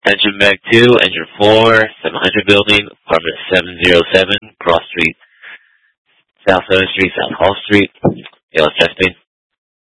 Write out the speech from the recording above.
Engine Bag 2, Engine 4, 700 Building, Apartment 707, Cross Street, South 7th Street, South Hall Street. Yeah, it's testing.